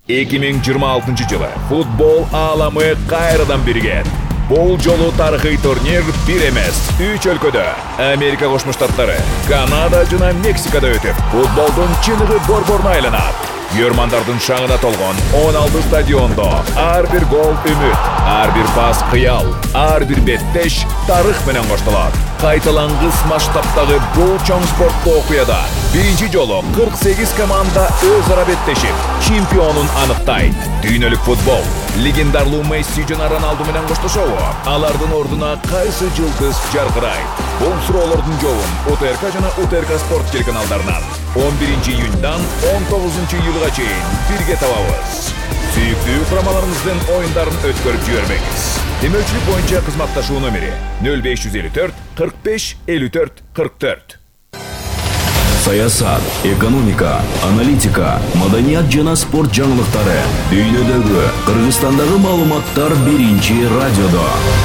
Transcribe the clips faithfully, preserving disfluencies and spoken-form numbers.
эки миң жыйырма алтынчы жылы футбол ааламы кайрадан бирген. Бул жолу тарыхый турнир бир эмес, үч өлкөдө, Америка Кошмо Штаттары, Канада жана Мексикада өтүп, футболдун чыныгы борборуна айланат. Көрмандардын шаңына толгон он алты стадиондо ар бир гол үмүт, ар бир пас кыял, ар бир беттеш тарых менен коштолот. Кайталангыс масштабтагы бул чоң спорттуу окуяда биринчи жолу кырк сегиз команда өз ара беттешип, чемпионун аныктайт. Дүйнөлүк футбол легендарлуу Месси жана Роналду менен коштошобу? Алардын ордуна кайсы жылдыз жаркырайт? Бул суроолордун жообун УТРК жана УТРК спорт телеканалдарынан он биринчи июньдан он тогузунчу июлга чейин бирге табабыз. Сүйүктүү курамаларыңыздын оюндарын өткөрүп жибербеңиз. Демөчүлүк боюнча кызматташуу номери нөл беш жүз элүү төрт кырк беш элүү төрт кырк төрт. Саясат, экономика, аналитика, маданият жана спорт жаңылыктары, дүйнөдөгү, Кыргызстандагы маалыматтар биринчи радиодо.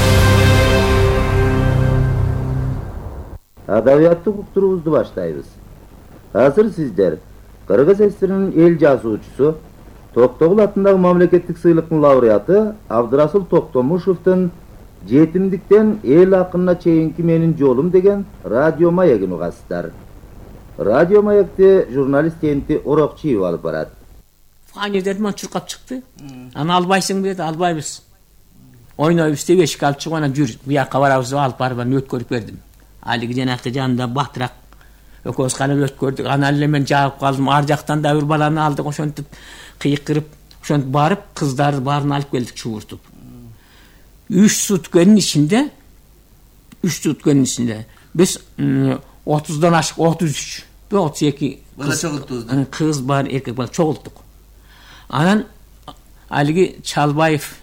Адабияттык уктуруубузду баштайбыз. Азыр сиздер Кыргыз ССРинин эл жазуучусу, Токтогул атындагы мамлекеттик сыйлыктын лауреаты Абдырасыл Токтомушевдин «Жетимдиктен эл акынына чейинки менин жолум» деген радио маегин угасыздар. Радио маекти журналист Энти Орокчиев алып барат. Фанерден чуркап чыкты. Аны албайсың бе? Албайбыз. Ойнойбуз деп эшикке алып чыгып, анан жүр, буякка барабыз деп алып барып өткөрүп бердим. Алиги жанакы жанында батыраак экөөбүз калып өткөрдүк. Анан эле мен жагып калдым. Ар жактан да бир баланы алдык, ошентип кыйкырып, ошентип барып, кыздарды баарын алып келдик чууртуп. үч сутканын ичинде, үч сутканын ичинде биз отуздан ашык, отуз үч, отуз эки бала чогулттубуз. Кыз бар, эркек бала чогулттук. Анан алиги Чалбаев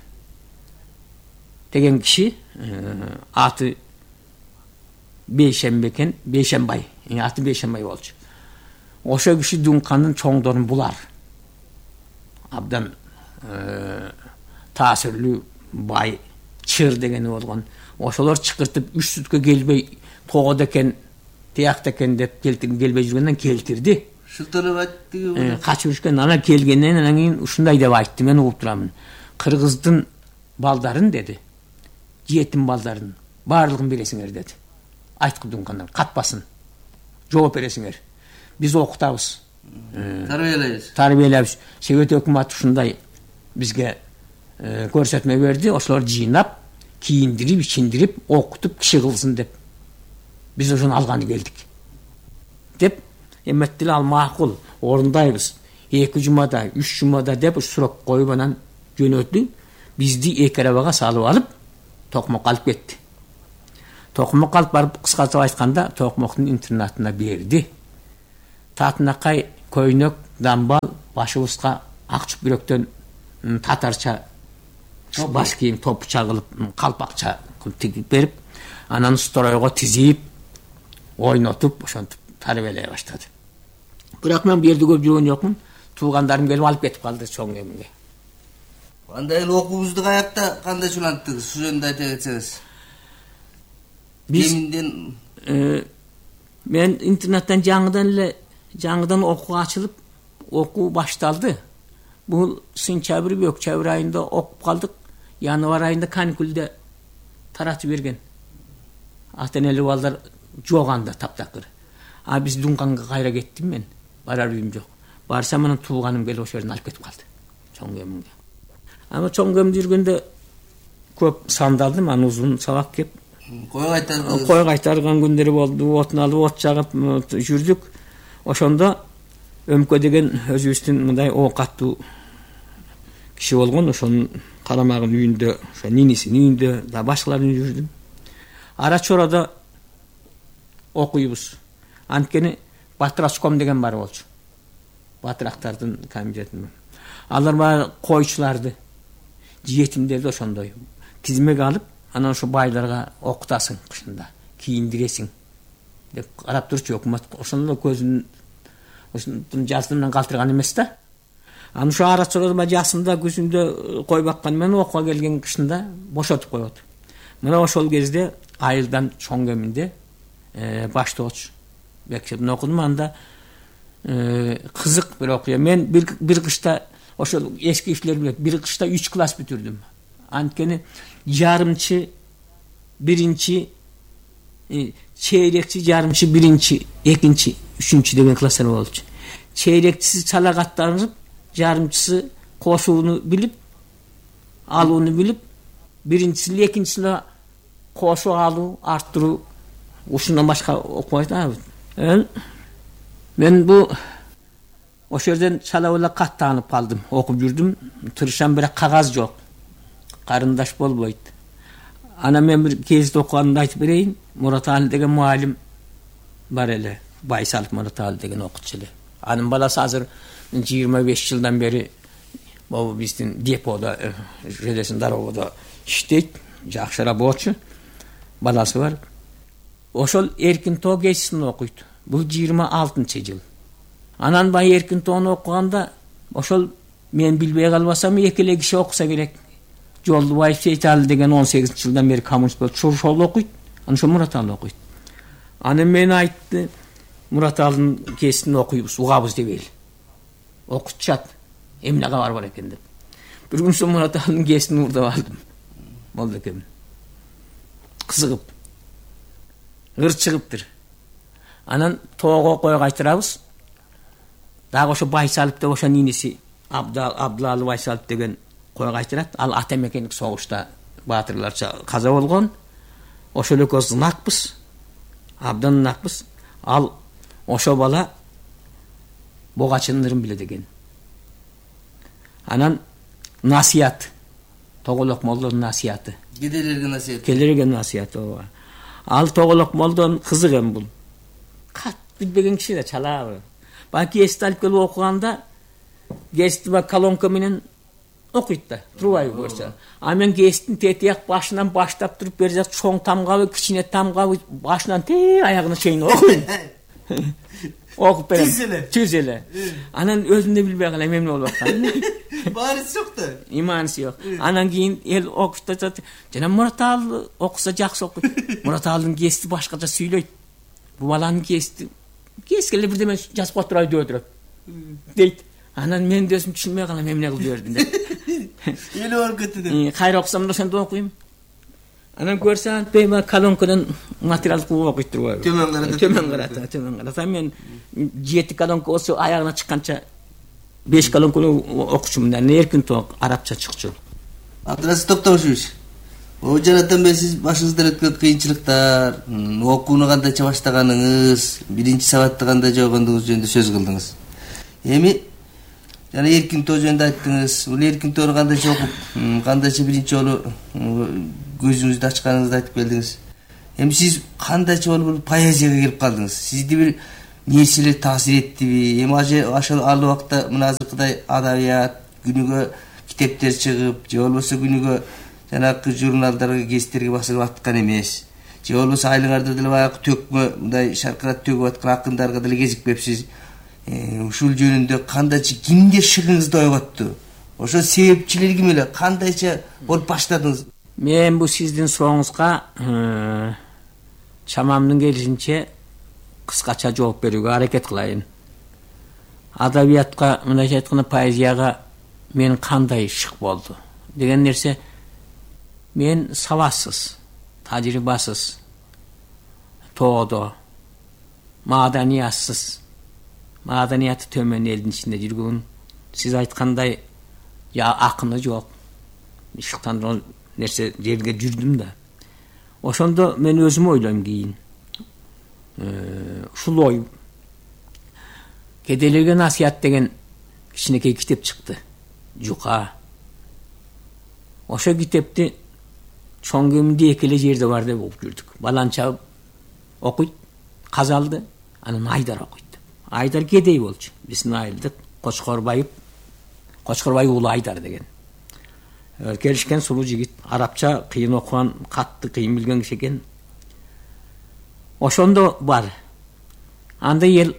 деген киши, аты Бейшембай экен, Бейшембай, аты Бейшембай болчу. Ошо киши Дункандын чоңдорун булар. Абдан таасирлүү бай, чыр дегени болгон. Ошолор чыкыртып үч сүткө келбей тогод экен, тиякта экен деп келтип келбей жүргөндөн келтирди. Шылтырып айтты. Качып жүргөн, анан келгенден анан кийин ушундай деп айтты, мен угуп турамын. Кыргыздын балдарын деди. Жетим балдарын баардыгын бересиңер деди. Айткы Дункандар, катпасын. Жооп бересиңер. Биз окутабыз. Тарбиялайбыз. Тарбиялайбыз. Совет өкмөтү ушундай бизге көрсөтмө берди. Ошолор жыйнап, кийиндирип, ичиндирип, окутуп, киши кылсын деп. Биз ошону алганы келдик. Деп, эметтил ал макул, орундайбыз. эки жумада, үч жумада деп сурок коюп анан жөнөттү. Бизди эки арабага салып алып, Токмокко алып кетти. Токмокко алып барып, кыскартып айтканда, Токмоктун интернатына берди. Татынакай көйнөк, дамбал, башыбызга ак чүпүрөктөн татарча баш кийим топча кылып, калпакча кылып тигип берип, анан стройго тизип, ойнотуп, ошентип тарбиялай баштады. Бирок мен бу жерде көп жүргөн жокмун. Туугандарым келип алып кетип калды чоң эмге. Кандай эле окуубузду каякта кандай чуланттыңыз? Ушул жөнүндө айта кетсеңиз. Бизден мен интернеттен жаңыдан эле жаңыдан окуу ачылып, окуу башталды. Бул сентябрь, октябрь айында окуп калдык. Январь айында каникулда таратып берген. Ата-энелик балдар жок анда таптакыр. А биз Дунканга кайра кеттим мен. Барар үйүм жок. Барсам анан тууганым келип ошо жерден алып кетип калды. Чоң эмге. Ама чоң эм жүргөндө көп сандалдым, анан узун сабак кеп кой кайтарган кой кайтарган күндөрү болду. Отун алып от жагып жүрдүк. Ошондо Өмкө деген өзүбүздүн мындай оокаттуу киши болгон, ошонун карамагын үйүндө, ошо нинисинин үйүндө да башкалардын жүрдүм. Ара чорада окуйбуз. Анткени Батырачком деген бар болчу. Батырактардын комитетинин. Алар баары койчуларды, жетимдерди ошондой тизмеге алып, анан ошо байларга окутасың кышында, кийиндиресиң деп карап турчу өкмөт. Ошондо көзүн ошондун жасынан калтырган эмес да. Аны ошо ара чорада жасында күзүндө кой баккан мен окууга келген кышында бошотуп коет. Мына ошол кезде айылдан чоң эминде баштоочу мектептин окудум. Анда кызык бир окуя. Мен бир бир кышта Ошол эски кишилер билет. Бир кышта üç класс бүтүрдүм. Анткени жарымчы, биринчи, чейрекчи, жарымчы, биринчи, экинчи, үчүнчү деген класстар болчу. Чейрекчиси чалагаттанып, жарымчысы кошууну билип, алууну билип, биринчиси, экинчиси кошуу алуу, арттыруу, ушундан башка окубайт. Мен бу ошол жерден чала эле каттанып калдым, окуп жүрдүм. Тырышам, бирок кагаз жок. Карындаш болбойт. Ана мен бир кезде окуганымды айтып берейин. Мураталы деген муалим бар эле. Байсалов Мураталы деген окутчу эле. Анын баласы азыр жыйырма беш жылдан бери могу биздин депода, железин дорогада иштейт, жакшы рабочий. Баласы бар. Ошол Эркин Тоо кезисин окуйт. Бул жыйырма алтынчы жыл. Анан бай Эркин Тоону окуганда ошол мен билбей калбасам эки эле киши окуса керек. Жолдубаев Сейталы деген он сегизинчи жылдан бери коммунист болуп, ошол окуйт. Анан ошо Мураталы окуйт. Анан мен айтты, Мураталынын кезисин окуйбуз, угабыз дебейли. Окутчат. Эмне кабар бар экен деп. Бир күн соң Мураталынын кезисин урдап алдым. Болду экен. Кызыгып. Ыр чыгыптыр. Анан тоого кой кайтырабыз. Дагы ошо Байсалып деп ошо нинеси Абдулалы Байсалып деген кой кайтырат. Ал ата мекендик согушта баатырларча каза болгон. Ошол экөөбүз ынакпыз. Абдан ынакпыз. Ал ошо бала Богачынын ырын билет экен. Анан насият. Тоголок молдонун насияты. Кеделерге насият. Келерге насият ооба. Ал Тоголок молдон кызык эм бул. Кат билбеген киши да чалабы. Баки эсталип келип окуганда гезитти ба колонка менен окуйт да, турбай көрсө. А мен гезиттин тетияк башынан баштап туруп бер жак чоң тамгабы, кичине тамгабы башынан те аягына чейин окуйт. Окуп берем. Түз эле. Түз эле. Анан өзүм да билбей калам эмне болуп атканын. Баарысы жок да. Иманысы жок. Анан кийин эл окуштат, жана Мураталы окуса жакшы окуйт. Мураталынын гезити башкача сүйлөйт. Бу баланын гезити кескеле бирдеме жазып отурай деп отурат. Дейт. Анан мен да өзүм түшүнбөй калам эмне кылып жибердим деп. Эле барып кетти деп. Кайра окусам да ошондо окуйм. Анан көрсөң пейма колонкадан материал кылып окуйт турбайбы? Төмөн карата. Төмөн карата, төмөн карата. Мен жети колонка болсо аягына чыкканча беш колонканы окучумун. Эркин Тоо арабча чыкчу. Абдрасыл Токтомушевич. О жанатан бери сиз башыңыздан өткөн кыйынчылыктар, окууну кандайча баштаганыңыз, биринчи сабатты кандай жогондугуңуз жөнүндө сөз кылдыңыз. Эми жана Эркин Тоо жөнүндө айттыңыз. Бул Эркин Тоону кандайча окуп, кандайча биринчи жолу көзүңүздү ачканыңызды айтып келдиңиз. Эми сиз кандайча болуп бир поэзияга келип калдыңыз? Сизди бир нерселер таасир эттиби? Эми ошол ал убакта мына азыркыдай адабият, күнүгө китептер чыгып, же болбосо күнүгө жанакы журналдарга, гезиттерге басылып аткан эмес. Же болбосо айлыңарда деле баягы төкмө, мындай шаркырат төгүп аткан акындарга деле кезикпепсиз. Ушул жөнүндө кандайча кимдер шыгыңызды ойготту? Ошо себепчилер ким эле? Кандайча болуп баштадыңыз? Мен бу сиздин сурооңузга чамамдын келишинче кыскача жооп берүүгө аракет кылайын. Адабиятка, мындайча айтканда поэзияга мен кандай шык болду деген нерсе, мен сабатсыз, тажрыйбасыз, тоодо, маданиятсыз, маданияты төмөн элдин ичинде жүргөн, сиз айткандай я акыны жок, шыктандырган нерсе жерге жүрдүм да. Ошондо мен өзүм ойлойм кийин. Ушул ой Кеделерге насият деген кичинекей китеп чыкты. Жука. Ошо китепти чоң кеминде эки эле жерде бар деп окуп жүрдүк. Баланча окуйт, казалды, анан Айдар окуйт. Айдар кедей болчу. Биздин айылдык Кочкорбаев, Кочкорбай уулу Айдар деген. Келишкен сулуу жигит, арабча кыйын окуган, катты кыйын билген киши экен. Ошондо бар. Анда ел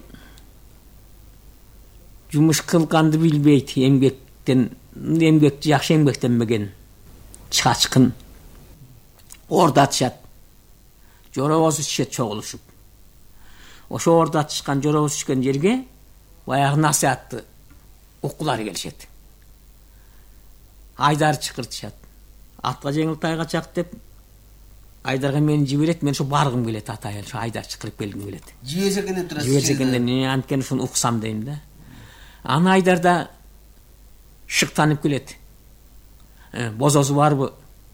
жумуш кылганды билбейт, эмгектен, эмгекти жакшы эмгектенбеген, чачкын, орда атышат. Жоробоз ичет чогулушуп. Ошо орда атышкан, жоробоз ичкен жерге баягы насиятты окуулар келишет. Айдар чыкыртышат. Атка жеңил тайга чак деп Айдарга мени жиберет, мен ошо баргым келет атай, ошо Айдар чыкырып келгим келет. Жиберсе экен деп турасыз. Жиберсе экен деп, анткени ушуну уксам дейм да. Аны Айдарда шыктанып келет. Бозосу барбы?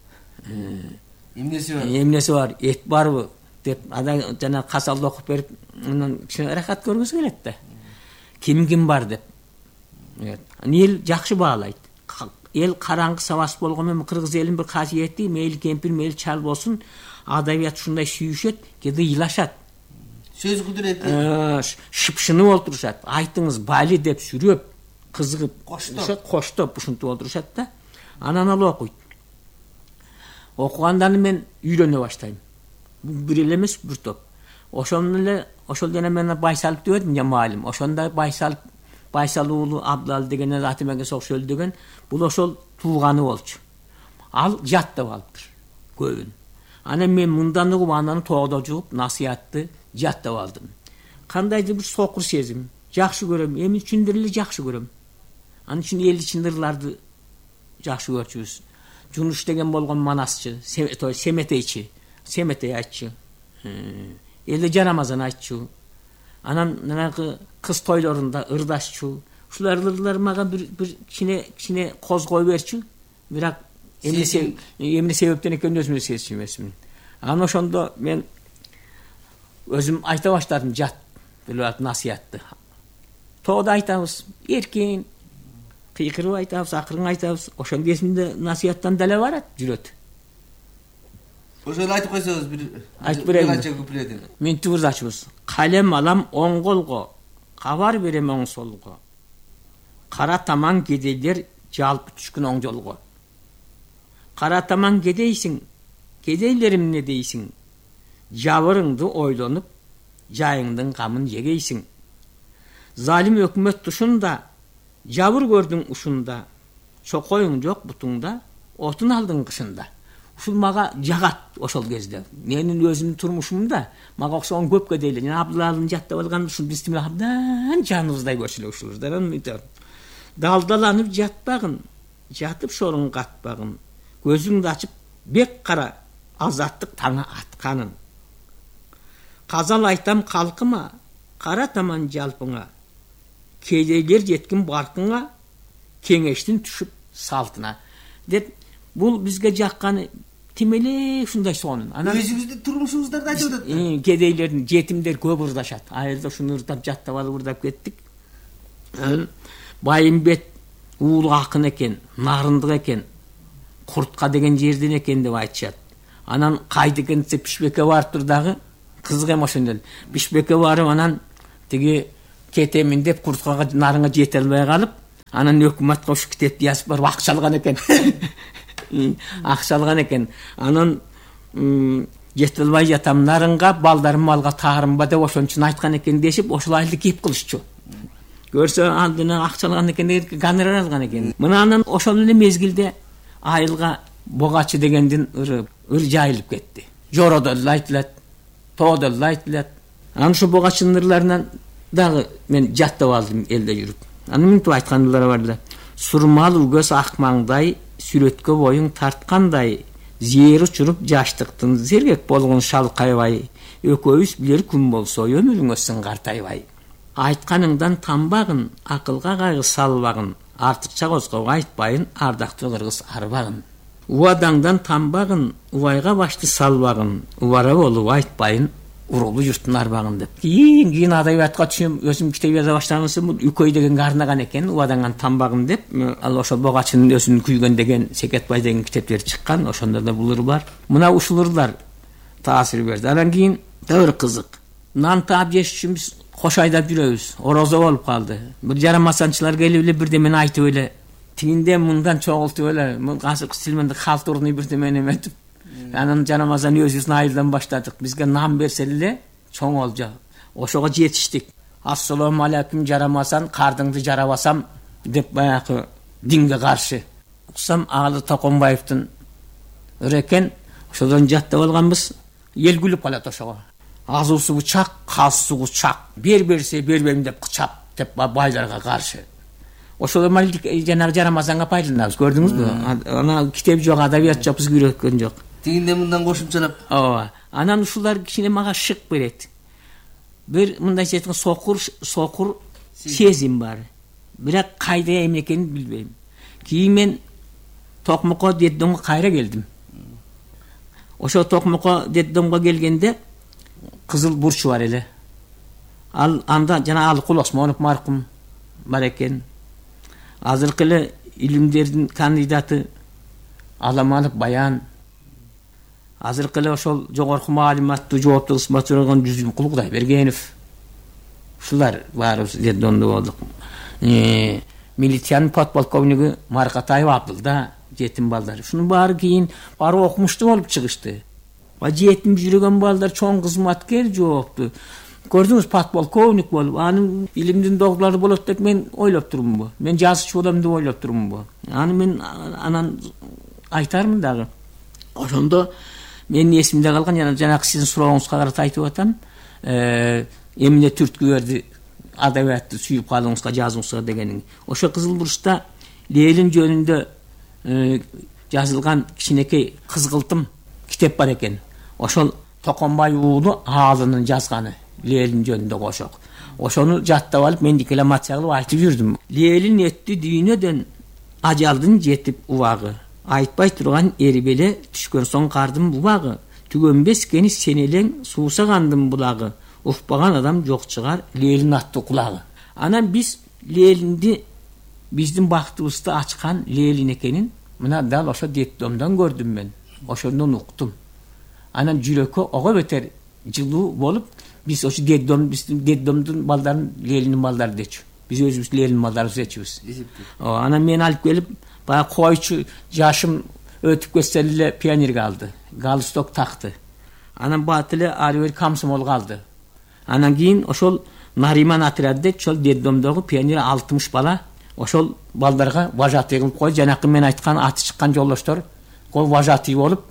Эмнеси бар? Эмнеси бар? Эт барбы? Деп ада жана касалды окуп берип, анан кичине рахат көргүсү келет да. Ким ким бар деп. Эл жакшы баалайт. Эл караңгы сабас болгону кыргыз элин бир касиети, мейли кемпир, мейли чал болсун, адабият ушундай сүйүшөт, кеде ыйлашат. Сөз кудурети. Шыпшынып олтурушат. Айтыңыз бали деп сүрөп, кызыгып, коштоп, коштоп ушинтип олтурушат да. Анан ал окуйт. Окугандан мен үйрөнө баштайм. Бул бир эле эмес, бир топ. Ошону эле, ошол жана мен Байсалып деп эдим, маалим. Ошондой Байсалып, Байсал уулу Абдал деген Атымеге согуш өлдүгөн, бул ошол туулганы болчу. Ал жаттап алыптыр көбүн. Анан мен мындан угуп ананы тоодо жугуп, насыятты жаттап алдым. Кандайдыр бир сокур сезим, жакшы көрөм, эми үчүндүр эле жакшы көрөм. Анын үчүн эл ичиндырларды жакшы көрчүбүз. Жунуш деген болгон манасчы, Семетейчи, Семетей айтчы. Эле Жарамазан айтчу. Анан нанагы кыз тойлорунда ырдашчу. Ушулар ырлар мага бир бир кичине кичине козгой берчү. Бирок эмне себеп, эмне себептен экенин өзүм сезчү эмесмин. Анан ошондо мен өзүм айта баштадым жат билет насыятты. Тоодо айтабыз, эркен кыйкырып айтабыз, акырын айтабыз. Ошондо эсимде насыяттан деле барат, жүрөт. Ошону айтып койсоңуз бир айтып берейин. Канча куплетин. Мен туурда ачыбыз. Калем алам оң колго, кабар берем оң солго. Кара таман кедейлер жалпы түшкүн оң жолго. Кара таман кедейсиң, кедейлерим эмне дейсиң? Жабырыңды ойлонуп, жайыңдын камын жегейсиң. Залим өкмөт тушунда, жабыр көрдүң ушунда, чокоюң жок бутуңда, отун алдың кышында. Ушул мага жагат ошол кезде. Менин өзүмдүн турмушумда мага окшогон көп кедейлер, жана Абдулалдын жаттап алган ушул бизди абдан жаныбыздай көрчүлө ушулардан. Далдаланып жатпагын, жатып шорун катпагын, көзүңдү ачып бек кара азаттык таңы атканын. Казал айтам калкыма, кара таман жалпыңа, кедейлер жеткин баркыңа, кеңештин түшүп салтына. Деп бул бизге жакканы тимеле ушундай сонун. Анан өзүңүздүн турмушуңуздарда айтып атат. Кедейлердин жетимдер көп ырдашат. Айылда ушуну ырдап жаттап алып ырдап кеттик. Байымбет уулу акын экен, нарындык экен, Куртка деген жерден экен деп айтышат. Анан Кайдыкенсе Пишбекке барыптыр дагы, кызык эми ошондо. Пишбекке барып анан тиги кетемин деп Курткага нарынга жете албай калып, анан өкмөткө ушу китепти жазып барып акча алган экен. Акча алган экен. Анан жете албай жатам нарынга, балдарым малга таарымба деп ошон үчүн айткан экен дешип, ошол айылды кеп кылышчу. Көрсө алдына акча алган экен, гонорар алган экен. Мына анан ошол эле мезгилде айылга Богачы дегендин ыры ыр жайылып кетти. Жороодо эле айтылат, тоодо эле айтылат. Анан ушу Богачынын ырларынан дагы мен жаттап алдым элде жүрүп. Анын мынтип айткандары бар да. Сурмал үгөс ак маңдай, сүрөткө боюң тарткандай, зери учуруп жаштыктын зергек болгон шалкайбай, экөөбүз билер күн болсо өмүрүңөсүн картайбай. Айтканыңдан тамбагын, акылга кайгы салбагын, артыкча козгоп айтпайын, ардактуу кыргыз арбагын. Убадаңдан тамбагын, убайга башты салбагын, убара болуп айтпайын, урулуу журттун арбагын деп. Кийин кийин адабиятка түшүм, өзүм китеп жаза баштагансым, бул Үкөй деген арнаган экен, убадаңдан тамбагын деп. Ал ошол Богачынын өзүнүн күйгөн деген Секетбай деген китептери чыккан, ошондо да бул ыр бар. Мына ушул ырлар таасир берди. Анан кийин дагы кызык. Нан таап жеш үчүн биз кош айдап жүрөбүз. Орозо болуп калды. Бир жарамасанчылар келип эле бирдемени айтып эле, тигинде мындан чогултуп эле, азыркы стил менен халтурный бирдемени эметип, анан жарамазан өзүбүздүн айылдан баштадык. Бизге нан берсе эле чоң олжо. Ошого жетиштик. Ассалому алейкум жарамасан, кардыңды жарабасам деп баягы динге каршы. Уксам Алы Токонбаевдин ыры экен, ошодон жаттап алганбыз. Эл күлүп калат ошого. Азуусу бычак, калсуу бычак. Бер берсе бербейм деп кычап деп байларга каршы. Ошол малдик жанагы жарамасаңга пайдаланабыз. Көрдүңүзбү? Ана китеп жок, адабият жок, бизге үйрөткөн жок. Тигинде мындан кошумчалап. Ооба. Анан ушулар кичине мага шык берет. Бир мындайча айтканда сокур, сокур сезим бар. Бирок кайда эмне экенин билбейм. Кийин мен Токмокко детдомго кайра келдим. Ошо Токмокко детдомго келгенде кызыл бурчу бар эле. Ал анда жана Алыкул Осмонов маркум бар экен. Азыркы эле илимдердин кандидаты Аламанов Баян. Азыркы эле ошол жогорку маалыматтуу жоопту кызматчы болгон Жүзүмкул Кудайбергенов. Ушулар баарыбыз детдомдо болдук. Э, милициянын подполковниги Маркатаев Абдылда, жетим балдар. Ушунун баары кийин баары окумуштуу болуп чыгышты. Ва жетим жүргөн балдар чоң кызматкер жоопту. Көрдүңүз, подполковник болуп, анын илимдин догдулары болот деп мен ойлоп турмунбу? Мен жазчы болом деп ойлоп турмунбу? Аны мен анан айтармын дагы. Ошондо менин эсимде калган, жана жанагы сиздин сурооңузга карата айтып атам. Э, эмне түрткүлөрдү адабиятты сүйүп калууңузга, жазууңузга дегениң. Ошо Кызыл бурчта Ленин жөнүндө э, жазылган кичинекей кызгылтым китеп бар экен. Ошол Токонбай уулу Аалынын жазганы. Ленин жөнүндө кошок. Ошону жаттап алып, мен декламация кылып айтып жүрдүм. Ленин өттү дүйнөдөн, ажалдын жетип убагы. Айтпай турган эрибеле түшкөн соң кардын бубагы. Түгөнбес кени сенелең суусагандын булагы. Укпаган адам жок чыгар Ленин аттуу кулагы. Анан биз Ленинди, биздин бактыбызды ачкан Ленин экенин мына дал ошо детдомдон көрдүм мен. Ошондон уктум. Анан жүрөккө ого бетер жылуу болуп, биз ошо детдом, биздин детдомдун балдарын Ленин балдары дечү. Биз өзүбүз Ленин балдары дечүбүз. Анан мен алып келип, бая койчу жашым өтүп кетсе эле пионерге алды. Галстук такты. Анан бат эле ары бери комсомолго алды. Анан кийин ошол Нариман отрядда ошол детдомдогу пионер алтымыш бала ошол балдарга вожатый кылып койду. Жанакы мен айткан аты чыккан жолдоштор кол вожатый болуп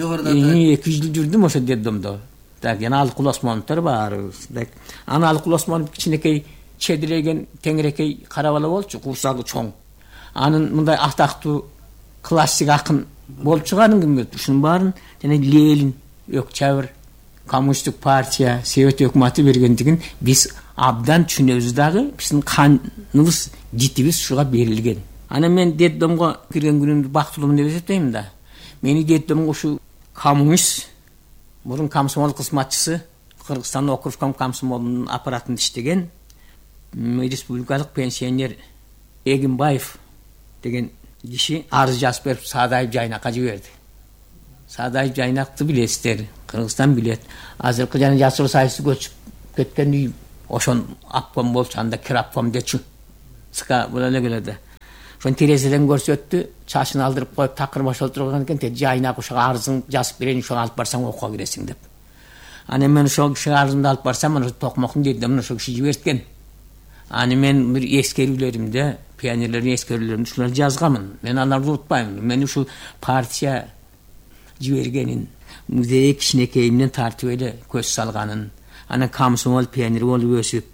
эки жыл жүрдүм ошо детдомдо. Так, жана Алыкул Осмоновдор бар. Ана Алыкул Осмонов кичинекей чедиреген теңирекей кара бала болчу, курсагы чоң. Анын мындай атактуу классик акын болуп чыганын кимге? Ушунун баарын жана Ленин, Өкчөбүр, Коммунисттик партия, Совет өкмөтү бергендигин биз абдан түшүнөбүз дагы. Биздин каныбыз, житибиз ушуга берилген. Анан мен детдомго кирген күнүмдү бактылуумун деп эсептейм да. Мени детдомго ушу коммунист, мурун комсомол кызматчысы, Кыргызстан округком комсомолунун аппаратында иштеген республикалык пенсионер Эгинбаев деген киши арыз жазып берип Саадаев Жайнакка жиберди. Саадаев Жайнакты билесиздер, Кыргызстан билет. Азыркы жана Жашыл Сайысы көчүп кеткен үй, ошон аппам болчу, анда кираппам дечү. Сыка була эле келди. Ошон терезеден көрсөттү, чачын алдырып коюп такыр башып турган экен. Те Жайнак ошо арызың жазып берейин, ошо алып барсаң окууга киресиң деп. Аны мен ошо киши арызымды алып барсам, ошо Токмоктун детдомун ошо киши жиберткен. Аны мен бир эскерүүлөрүмдө, пионерлердин эскерүүлөрүмдө ушуларды жазганмын. Мен аларды унутпайм. Мен ушу партия жибергенин, музей кичинекейимден тартып эле көз салганын, анан комсомол пионер болуп өсүп,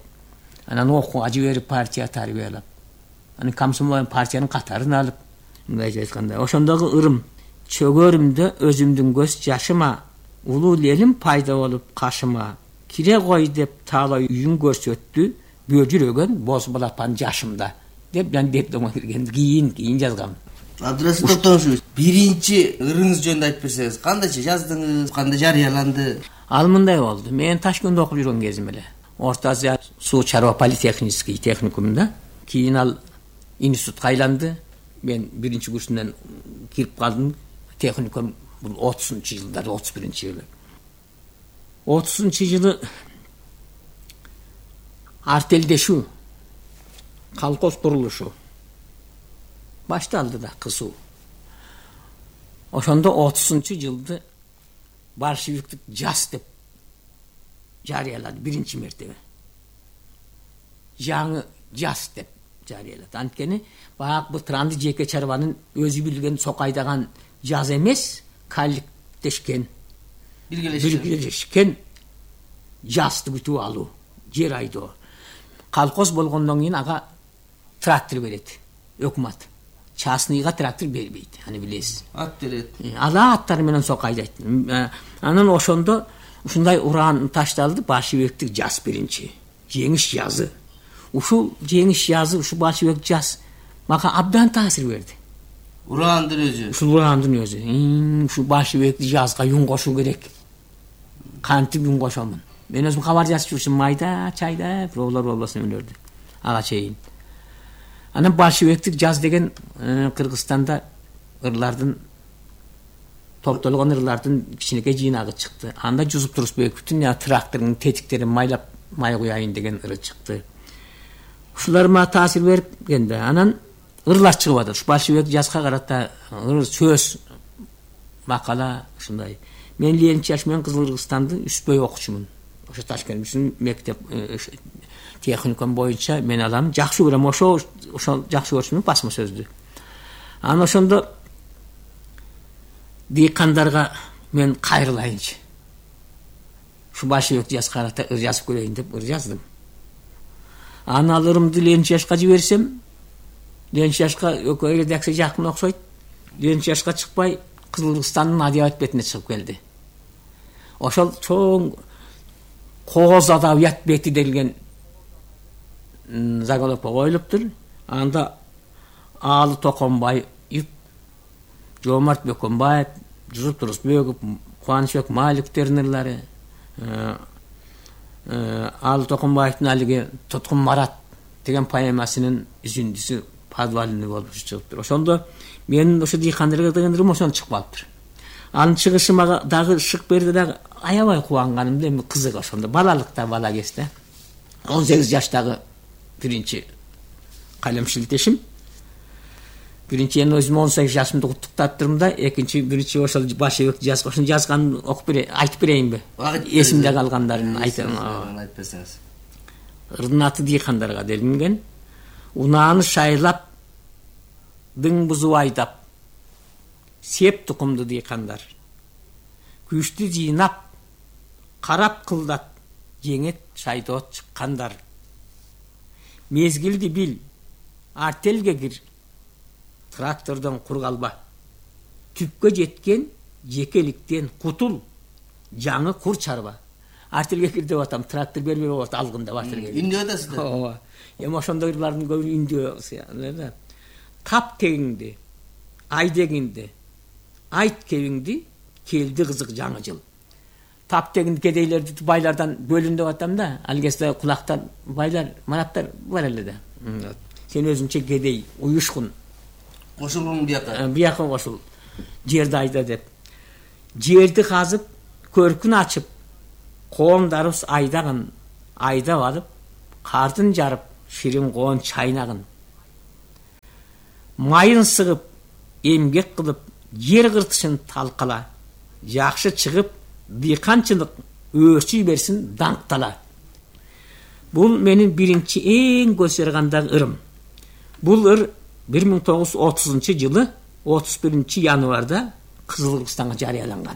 анан окууга жиберип партия тарбиялап, анан комсомол партиянын катарын алып, мындай айтканда, ошондогу ырым чөгөрүмдө өзүмдүн көз жашыма, улуу элим пайда болуп кашыма, кире кой деп таалай үйүн көрсөттү, бөжүрөгөн боз балапан жашымда деп жан детдомго кирген кийин кийин жазгам. Абдырасыл Токтомушевич, биринчи ырыңыз жөнүндө айтып берсеңиз, кандайча жаздыңыз, кандай жарыяланды? Ал мындай болду. Мен Ташкентте окуп жүргөн кезим эле. Орто Азия суу чарба политехнический техникумда. Кийин ал институтка айланды. Мен биринчи курсунан кирип калдым. Техникум бул отузунчу жылдары, отуз биринчи жылы. отузунчу жылы артелдешүү, колхоз курулушу башталды да кызуу. Ошондо отузунчу жылды большевиктик жаз деп жарыялады биринчи мертебе. Жаңы жаз деп жарыялады. Анткени баягы бул транды жеке чарбанын өзү билген сокайдаган жаз эмес, коллектешкен, биргелешкен жазды бүтүп алуу, жер айдоо. Колхоз болгондон кийин ага трактор берет өкмөт. Частныйга трактор бербейт, аны билесиз. Ат берет. Ала аттар менен сокайдайт. Анан ошондо ушундай уран ташталды, большевиктик жаз биринчи. Жеңиш жазы. Ушул жеңиш жазы, ушу большевик жаз мага абдан таасир берди. Урандын өзү. Ушул урандын өзү. Ушу большевик жазга юн кошуу керек. Кантип юн кошомун? Мен өзүм кабар жазып жүрсүм, майда, чайда, проблар болбосун өлөрдү. Ага чейин. Анан большевиктик жаз деген Кыргызстанда ырлардын топтолгон ырлардын кичинекей жыйнагы чыкты. Анда Жусуп Турусбековдун трактордун тетиктерин майлап май куяйын деген ыры чыкты. Ушулар мага таасир бергенде, анан ырлар чыгып атат. Большевик жазга карата ыр сөз, макала ушундай. Мен Ленин Чашмен Кызыл Кыргызстанды үспөй окучумун. Ошо Ташкенттин мектеп техникум боюнча мен алам, жакшы көрөм, ошо ошо жакшы көрсүм басма сөздү. Анан ошондо дыйкандарга мен кайрылайынчы. Ушу большевик жазга карата ыр жазып көрөйүн деп ыр жаздым. Анан ал ырымды Ленин Чашка жиберсем, Ленин Чашка экөө редакция жакын окшойт. Ленин Чашка чыкпай Кызыл Кыргызстандын адабият бетине чыгып келди. Ошол чоң кооз адабият бети делген заголовка коюлуптур. Анда Аалы Токонбаев, Жомарт Беконбаев, Жусуп Турусбеков, Кубанычбек Маликовдердин ырлары, Аалы Токонбаевдин алиги Туткун Марат деген поэмасынын үзүндүсү подвалный болуп чыгыптыр. Ошондо мен ошо дыйкандарга деген ырым ошондо чыгып калыптыр. Анын чыгышы мага дагы шык берди дагы аябай кубанганым эми кызык ошондо балалыкта бала кезде. он сегиз жаштагы биринчи калем шилтешим. Биринчи эми өзүм он сегиз жашымды куттуктаптырмын да, экинчи биринчи ошол большевик жазган, ошону жазганын окуп берейин, айтып берейинби? Эсимде калгандарын айтам. Айтып берсеңиз. Ырдын аты дыйкандарга делинген. Унааны шайлап, дың бузуп айдап, сеп тукумду дыйкандар. Күчтү жыйнап, карап кылдат, жеңет шайдоот чыккандар. Мезгилди бил, артелге кир, трактордон кур калба. Түпкө жеткен жекеликтен кутул, жаңы кур чарба. Артелге кир деп атам, трактор бербей болот алгында артелге. Үндө атасыз да. Ооба. Эми ошондойлардын көбү үндө. Тап тегиңди, ай дегинди, айт кебиңди, келди кызык жаңы жыл. Тап тегинди кедейлерди байлардан бөлүн деп атам да, ал кезде кулактар байлар, манаптар бар эле да. Сен өзүнчө кедей, уюшкун. Кошулуң бияка. Бияка кошул. Жерди айда деп. Жерди казып, көркүн ачып, коомдарыбыз айдагын, айдап алып, кардын жарып, ширин коон чайнагын. Майын сыгып, эмгек кылып, жер кыртышын талкала. Жакшы чыгып, дыйканчылык өрчүй берсин даңктала. Бул менин биринчи эң көзөргандагы ырым. Бул ыр бир миң тогуз жүз отузунчу жылы отуз биринчи январда Кызыл Кыргызстанга жарыяланган.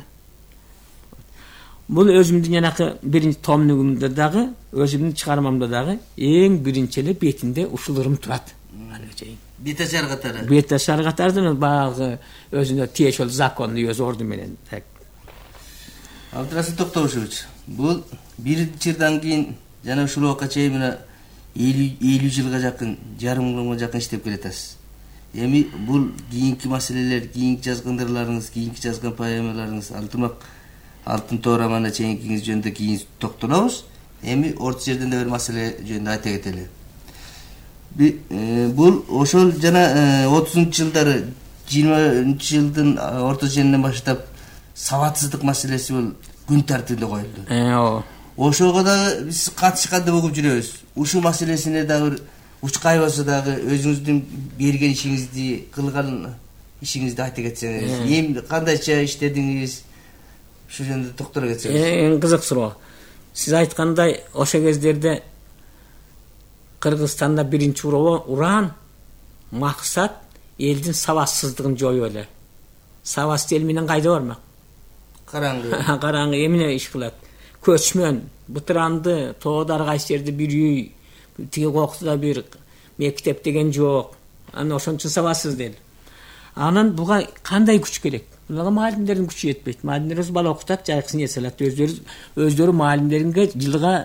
Бул өзүмдүн жанакы биринчи томнугумда дагы, өзүмдүн чыгармамда дагы эң биринчи эле бетинде ушул ырым турат. Беташар катары. Беташар катарды багы өзүнө тиешел законду өз орду менен. Абдырасыл Токтошевич, бул биринчи жылдан кийин жана ушул убакка чейин мына элүү жылга жакын, жарым мыңга жакын иштеп келатасыз. Эми бул кийинки маселелер, кийинки жазган ырларыңыз, кийинки жазган поэмаларыңыз, алтымак алтын тоорамана чейинкиңиз жөнүндө кийин токтолобуз. Эми орто жерден да бир маселе жөнүндө айта кетели. Бул ошол жана отузунчу жылдары, жыйырманчы жылдын орто жеринен баштап сабатсыздык маселеси бул күн тартибинде коюлду. Ооба. Ошого дагы биз катышканда угуп жүрөбүз. Ушул маселесине дагы учкай болсо дагы өзүңүздүн берген ишиңизди, кылган ишиңизди айта кетсеңиз, эми кандайча иштедиңиз, ушул жөнүндө токтоло кетсеңиз. Эң кызык суроо. Сиз айткандай, ошо кездерде Кыргызстанда биринчи уран максат элдин сабатсыздыгын жоюу эле. Сабатсыз эл менен кайда бармак? Караңгы. Караңгы эмне иш кылат? Көчмөн, бытыранды, тоодор кайсы жерде бир үй, тиги коктуда бир мектеп деген жок. Аны ошон үчүн сабатсыз дел. Анан буга кандай күч керек? Буга маалимдердин күчү жетпейт. Маалимдер өз бала окутат, жайкысын эсе алат. Өздөрү өздөрү маалимдеринге жылга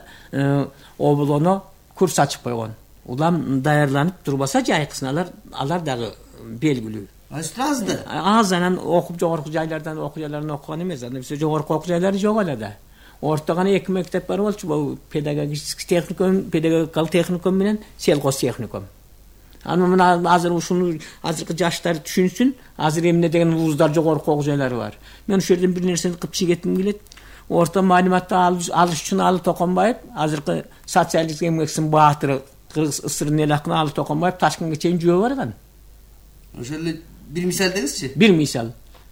облоно курс ачып койгон. Улам даярланып турбаса жайкысын алар, алар дагы белгилүү. Аз да. Аз анан окуп жогорку жайлардан окуяларын окуган эмес. Анан биз жогорку окуу жайлары жок эле да. Орто гана эки мектеп бар болчу. Бул педагогический техникум, педагогикалык техникум менен сельхоз техникум. Аны мына азыр ушуну азыркы жаштар түшүнсүн. Азыр эмне деген вуздар жогорку окуу жайлары бар. Мен ошол жерден бир нерсени кылып чегетким келет. Орто маалиматты алыш үчүн Алы Токонбаев, азыркы социалист эмгексин баатыры Кыргыз ысырын эл акыны Алы Токонбаев Ташкентке чейин жүрө барган. Ошол бир мисал деңизчи. Бир мисал.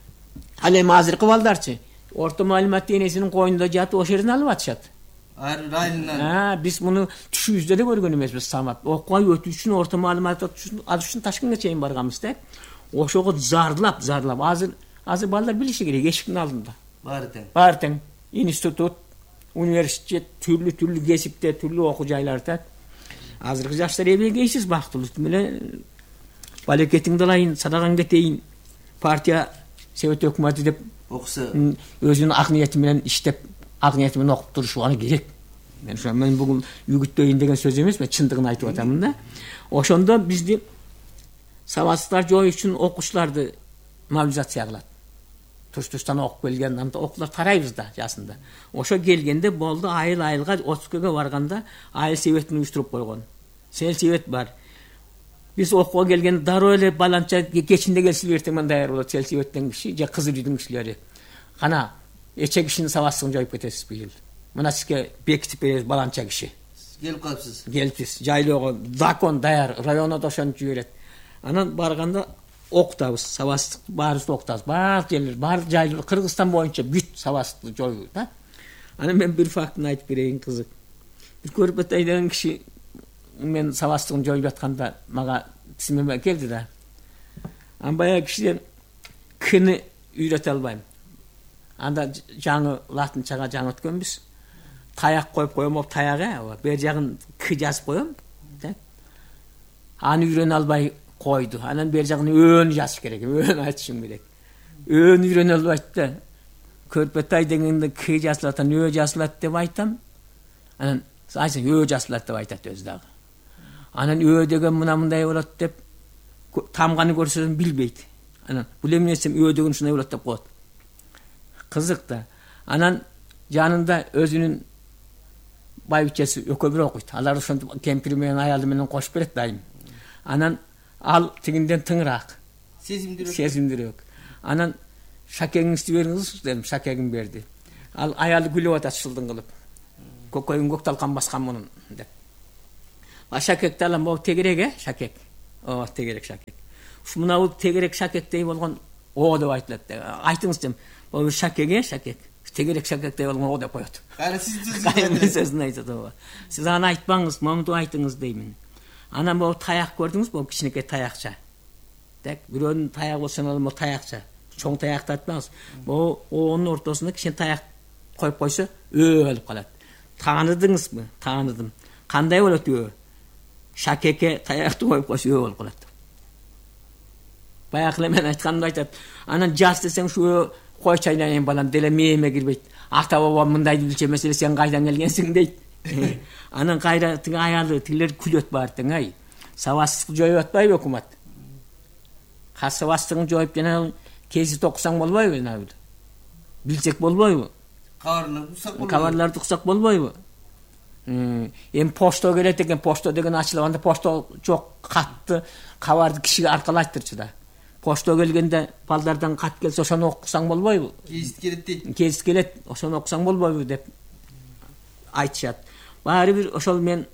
Ал эми азыркы балдарчы орто маалимат энесинин койнунда жатып ошол жерден алып атышат. Ар районунан. А, биз муну түшүбүздө да көргөн эмеспиз самат. Окуй өтүү үчүн орто маалимат алыш үчүн Ташкентке чейин барганбыз да. Ошого зарлап, зарлап. Азыр азыр балдар билиши керек, эшиктин алдында. Баары тең. Баары тең. Институт, университет, түрлүү-түрлүү кесипте, түрлүү окуу жайларда. Азыркы жаштар эбегейсиз бактылуу менен балекетиңди алайын, садагаңды кетейин, партия Совет өкмөтү деп окуса өзүнүн ак ниети менен иштеп, ак ниети менен окуп турушуна керек. Мен ошо мен бүгүн үгүттөйүн деген сөз эмес, мен чындыгын айтып атамын да. Ошондо бизди сабатсыздар жою үчүн окуучуларды мобилизация кылат. Туш-туштан окуп келген, анда окуулар тарайбыз да жасында. Ошо келгенде болду, айыл айылга отузга барганда айыл себетин уюштуруп койгон. Сельсовет бар. Биз окууга келген дароо эле баланча кечинде келсилер эртең даяр болот сельсоветтен киши, же Кызыл үйдүн кишилери. Кана эче кишинин сабатсыздыгын жоюп кетесиз быйыл. Мына сизге бекитип беребиз баланча киши. Келип калыпсыз. Келипсиз. Жайлоого закон даяр, районуна ошентип жиберет. Анан барганда окутабыз, сабатсыздык баарыбызды окутабыз. Баардык жерлер, баардык жайлар Кыргызстан боюнча бүт сабатсыздыкты жоюу да. Анан мен бир фактын айтып берейин, кызык. Бир Көрпөтай деген киши мен сабатсыздыгын жоюп жатканда мага тисмеме келди да. Анбай кишиден кыны үйрөтө албайм. Анда жаңы латынчага жаңы өткөнбүз. Таяк коюп коем, оп таягы, бер жагын к жазып коем, да. Аны үйрөнө албай койду. Анан бер жагын өн жазыш керек, өн айтышым керек. Өн үйрөнө албайт да. Көрпөтай дегенде к жазылат, ө жазылат деп айтам. Анан айсың ө жазылат деп айтат өзү дагы. Анан ө деген мына мындай болот деп тамганы көрсөм билбейт. Анан бул эмне десем ө деген ушундай болот деп коет. Кызык да. Анан жанында өзүнүн байбичеси экөө бир окуйт. Алар ошентип кемпири менен аялы менен кошуп берет дайым. Анан ал тигинден тыңыраак. Сезимдирөөк. Сезимдирөөк. Анан шакегиңизди бериңиз дедим, шакегин берди. Ал аялы күлүп атат шылдың кылып. Көкөйүн көк талкан баскан мунун деп. А шакекти алам, бул тегерек э, шакек. О, тегерек шакек. Ушу мына бул тегерек шакектей болгон о деп айтылат. Айтыңыз дем. Бул бир шакек э, шакек. Тегерек шакектей болгон о деп коет. Кайра сиздин сөзүн айтат ооба. Сиз аны айтпаңыз, моңду айтыңыз деймин. Анан бул таяк көрдүңүз, бул кичинекей таякча. Так, бирөөнүн таягы болсо ал таякча. Чоң таякты айтпаңыз. Бул оонун ортосунда кичине таяк коюп койсо, ө болуп калат. Тааныдыңызбы? Тааныдым. Кандай болот ө? Шакекке таякты коюп койсо ө болуп калат. Баягы эле мен айтканымды айтат. Анан жаз десең ушу кой чайнайын балам, деле мээме кирбейт. Ата бабам мындай билче маселе, сен кайдан келгенсиң дейт. Анан кайра тиги аялы тилер күлөт баартың ай. Сабатсыздык жоюп атпайбы өкмөт? Сабатсыздыгын жоюп жана кезит окусаң болбойбу набыл? Билсек болбойбу? Кабарларды уксак болбойбу? Кабарларды уксак болбойбу? Эми почта келет экен, почта деген ачылганда почта жок, катты кабарды кишиге аркалайттырчу да. Почта келгенде балдардан кат келсе ошону окусаң болбойбу? Кезит келет дейт. Кезит келет, ошону окусаң болбойбу деп айтышат. Баары бир ошол мен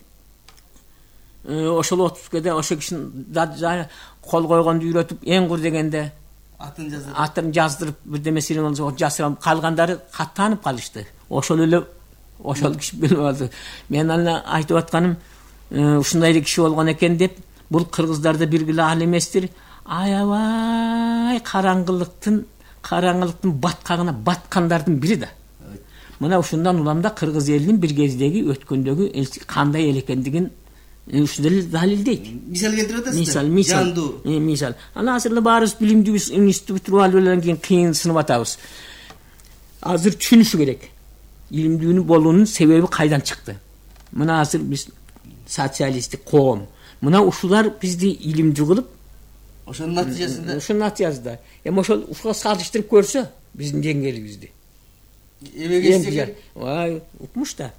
ошол отузгеде ошо кишини кол койгонду үйрөтүп, эң кур дегенде атын жаздырып, атын жаздырып бирде меселе болсо жасырам, калгандары каттанып калышты. Ошол эле ошол киши билип алды. Мен аны айтып атканым, ушундай эле киши болгон экен деп, бул кыргыздарда биргиле ал эместир. Аябай караңгылыктын, караңгылыктын баткагына баткандардын бири да. Мына ушундан уламда кыргыз элинин бир кездеги өткөндөгү кандай эл экендигин Ушул далилдейт. Мисал келтирип атасыздар. Мисал, мисал. Жандуу. Э, мисал. Ана азырда баарыбыз билимдүү институт бітіріп кейін кыйын сынып атабыз. Азыр түшүнүшү керек. Илимдүүнүн болуунун себеби кайдан чыкты? Мына азыр биз социалисттик коом. Мына ушулар бизди илимдүү кылып, ошонун натыйжасында ошонун натыйжасында эми ошол ушуга салыштырып көрсө биздин жеңгелибизди. Эмеге истеген? Ай, укмуш да.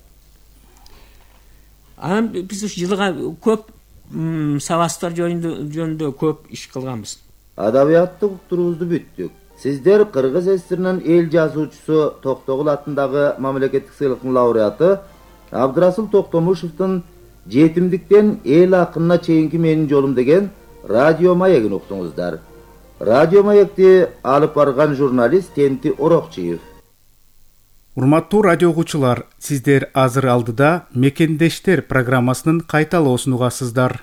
Анан биз ушу жылга көп сабастар жөнүндө көп иш кылганбыз. Адабияттык уктуруубузду бүттүк. Сиздер Кыргыз ССРинин эл жазуучусу Токтогул атындагы мамлекеттик сыйлыктын лауреаты Абдрасыл Токтомушевдун жетимдиктен эл акынына чейинки менин жолум деген радио маегин уктуңуздар. Радио маекти алып барган журналист Тенти Орокчиев. Урматтуу радио угуучулар, сиздер азыр алдыда Мекендештер программасынын кайталоосун угасыздар.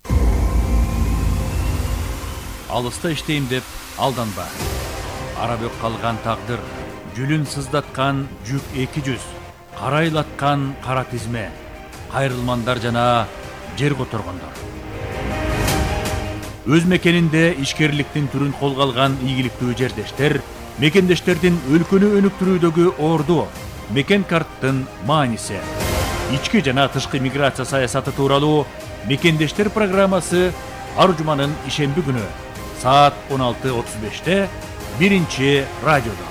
Алыста иштейм деп алданба. Арабөк калган тагдыр, жүлүн сыздаткан жүк эки жүз, карайлаткан кара тизме, кайрылмандар жана жер которгондор. Өз мекенинде ишкерликтин түрүн колго алган ийгиликтүү жердештер, мекендештердин өлкөнү өнүктүрүүдөгү орду, мекен карттын мааниси, ички жана тышкы миграция саясаты тууралуу Мекендештер программасы ар жуманын ишемби күнү саат он алты отуз беште биринчи радиодо.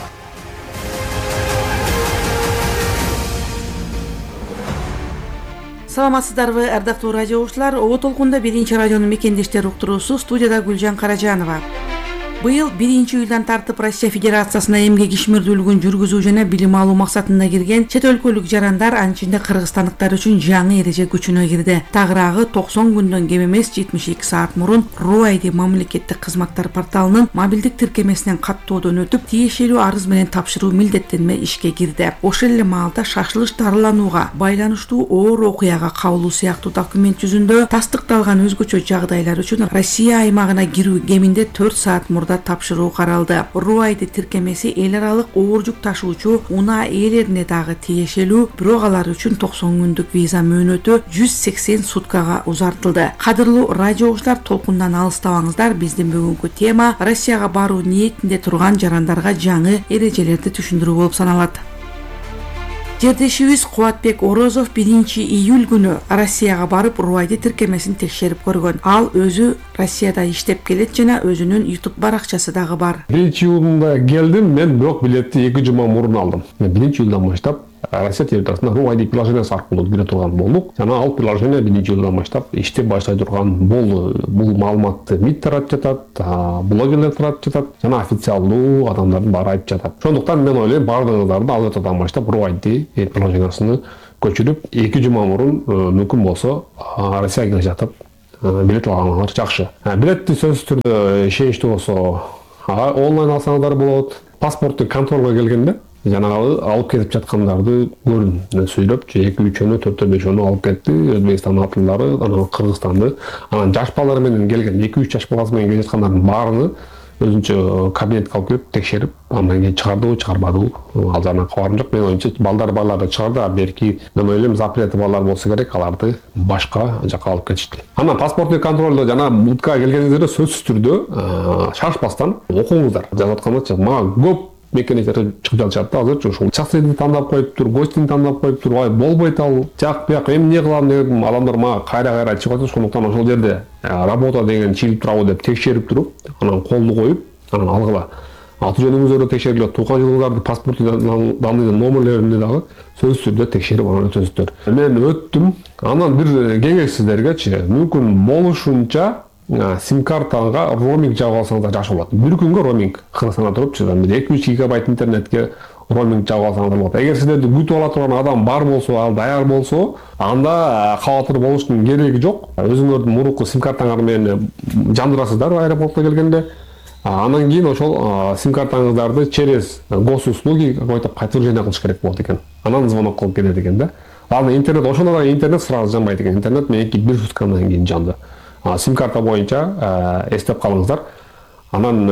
Саламатсыздарбы, ардактуу радио угуучулар? Оо толкунда биринчи радионун Мекендештер уктуруусу, студияда Гүлжан Каражанова. Быйыл биринчи июлдан тартып Россия Федерациясына эмгек ишмердүүлүгүн жүргүзүү жана билим алуу максатында кирген чет өлкөлүк жарандар, анын ичинде кыргызстандыктар үчүн жаңы эреже күчүнө кирди. Тагыраагы токсон күндөн кем эмес жетимиш эки саат мурун РУАЙДИ мамлекеттик кызматтар порталынын мобилдик тиркемесинен каттоодон өтүп, тиешелүү арыз менен тапшыруу милдеттенме ишке кирди. Ошол эле маалда шашылыш дарыланууга, байланыштуу оор окуяга кабылуу сыяктуу документ жүзүндө тастыкталган өзгөчө жагдайлар үчүн Россия аймагына кирүү кеминде төрт саат мурда тапшыруу каралды. РУАЙДИ тиркемеси эл аралык оор жүк ташуучу унаа ээлерине дагы тиешелүү, бирок алар үчүн токсон күндүк виза мөөнөтү жүз сексен суткага узартылды. Кадырлуу радио угуучулар, толкундан алыстабаңыздар. Биздин бүгүнкү тема Россияга баруу ниетинде турган жарандарга жаңы эрежелерди түшүндүрүү болуп саналат. Жердешибиз Кубатбек Орозов биринчи июль күнү Россияга барып РУАЙДИ тиркемесин текшерип көргөн. Ал өзү Россияда иштеп келет жана өзүнүн YouTube баракчасы дагы бар. биринчи июлда келдим мен, бирок билетти эки жума мурун алдым. Мен биринчи июлдан баштап Россия территориясына РУАЙДИ приложениясы аркылуу кире турган болдук. Жана ал приложение биринчи июлдан баштап иштеп башлай турган болду. Бул маалыматты МИД тарап жатат, блогерлер тарап жатат, жана официалдуу адамдардын баары айтып жатат. Ошондуктан мен ойлойм, баардыгыңыздарды ал этадан баштап РУАЙДИ приложениясыны көчүрүп, эки жума мурун мүмкүн болсо Россияга келе жатып билет алганыңар жакшы. Билетти сөзсүз түрдө ишеничтүү болсо онлайн алсаңыздар болот. Паспортту контролго келгенде жанагы алып кетип жаткандарды көрүн сүйлөп, эки үчөнү, төртөө бешөөнү алып кетти. Өзбекстан атылары, анан Кыргызстанды, анан жаш балдар менен келген эки үч жаш баласы менен келе жаткандардын баарыны өзүнчө кабинетке алып келип текшерип, андан кийин чыгардыбы, чыгарбадыбы, ал жагына кабарым жок. Мен оюмча балдар барларды чыгарды, а берки мен ойлойм запрети балдар болсо керек, аларды башка жака алып кетишти. Анан паспорттук контролдо жана будкага келгениңиздерде сөзсүз түрдө шашпастан окуңуздар. Жазып атканда мага көп мекенеттер чыгып жатышат. Азыр ушул чаксыйды тандап коюптур, гостин тандап коюптур, ай болбойт ал, жак бияк эми эмне кылам деп адамдар мага кайра-кайра чыгып атат. Ошондуктан ошол жерде работа деген чыгып турабы деп текшерип туруп, анан колду коюп, анан алгыла. Аты жөнүңүздөрдү текшергиле, тууган жылыңыздарды, паспорттун данныйдын номерлерин дагы сөзсүз түрдө текшерип анан өтөсүздөр. Мен өттүм. Анан бир кеңеш сиздергечи, мүмкүн болушунча сим-картага роуминг жабып алсаңыздар жакшы болот. Бир күнгө роуминг Кыргызстанда туруп, эки үч гигабайт интернетке роуминг жабып алсаңыздар болот. Эгер сиздерди күтүп ала турган адам бар болсо, ал даяр болсо, анда кабатыр болуштун кереги жок. Өзүңөрдүн мурунку сим-картаңар менен жандырасыздар аэропортко келгенде. Анан кийин ошол сим-картаңыздарды через госуслуги какой-то подтверждение кылыш керек болот экен. Анан звонок кылып келет экен да. Ал интернет, ошондо да интернет сразу жанбайт экен. Интернет менен бир суткадан кийин жанды. Сим-карта боюнча эстеп калыңыздар. Анан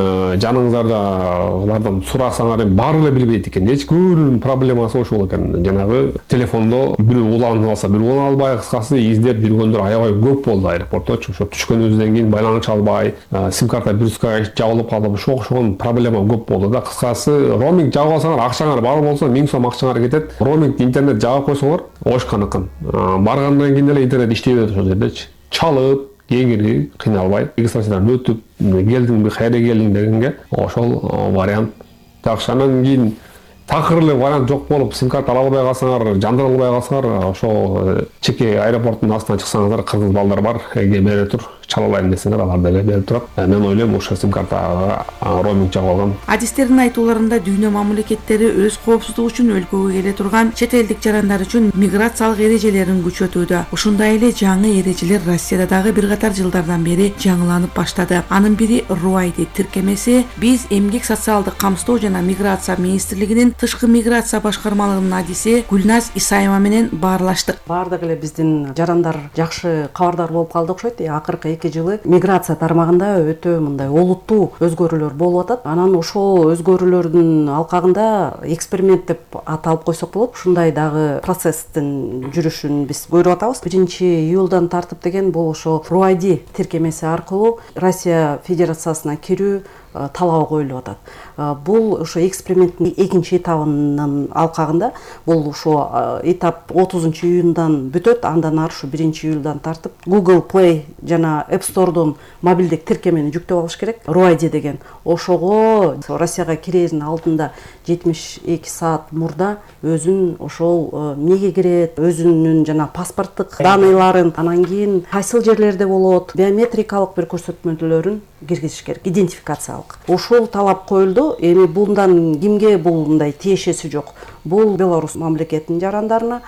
жаныңыздардан сурасаңар эми баары эле билбейт экен. Эч көбүнүн проблемасы ошол экен. Жанагы телефондо бирөө уланып алса, бирөө улана албай, кыскасы издеп жүргөндөр аябай көп болду аэропортточу. Ошо түшкөнүбүздөн кийин байланыш албай, сим карта бирүскө жабылып калып, ошо ошон проблема көп болду да. Кыскасы роуминг жабып алсаңар, акчаңар бар болсо миң сом акчаңар кетет. Роуминг интернет жабып койсоңор, ошканыкын. Баргандан кийин эле интернет иштей берет ошол жердечи. Чалып кийинги кыйналбай, регистрациядан өтүп, келдиңби, кайра келдиң дегенге ошол вариант жакшы. Анан кийин такыр эле вариант жок болуп, сим карта ала албай калсаңар, жандыра албай калсаңар, ошо чеке аэропорттун астынан чыксаңыздар, кыргыз балдар бар, эге бере тур, чала алайын десеңер, алар деле берип турат. Мен ойлойм, ошо сим картага роуминг жабып алган. Адистердин айтууларында дүйнө мамлекеттери өз коопсуздугу үчүн өлкөгө келе турган чет элдик жарандар үчүн миграциялык эрежелерин күчөтүүдө. Ушундай эле жаңы эрежелер Россияда дагы бир катар жылдардан бери жаңыланып баштады. Анын бири Руайди тиркемеси. Биз эмгек социалдык камсыздоо жана миграция министрлигинин тышкы миграция башкармалыгынын адиси Гүлназ Исаева менен баарлаштык. Баардык эле биздин жарандар жакшы кабардар болуп калды окшойт. Акыркы эки жылы миграция тармагында өтө мындай олуттуу өзгөрүүлөр болуп атат. Анан ошол өзгөрүүлөрдүн алкагында эксперимент деп аталып койсок болот. Ушундай дагы процесстин жүрүшүн биз көрүп атабыз. биринчи июлдан тартып деген бул ошо Руайди тиркемеси аркылуу Россия Федерациясына кирүү талабы коюлуп атат. Бул ошо эксперименттин экинчи этабынын алкагында бул ошо этап отузунчу июндан бүтөт. Андан ары ушу биринчи июлдан тартып Google Play жана App Store'дон мобилдик тиркемени жүктөп алыш керек. Руайди деген. Ошого Россияга кирердин алдында жетимиш эки саат мурда өзүн ошол эмнеге кирет, өзүнүн жана паспорттук даныйларын, анан кийин кайсыл жерлерде болот, биометрикалык бир көрсөтмөлөрүн киргизиш керек, идентификациялык. Ошол талап коюлду. Эми bundan кимге бул мындай тиешеси жок. Бул Беларусь мамлекетинин жарандарына